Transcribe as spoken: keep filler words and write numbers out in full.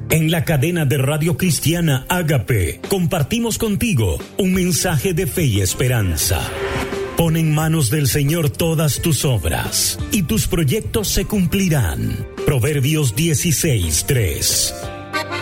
En la cadena de Radio Cristiana Ágape, compartimos contigo un mensaje de fe y esperanza. Pon en manos del Señor todas tus obras, y tus proyectos se cumplirán. Proverbios dieciséis tres.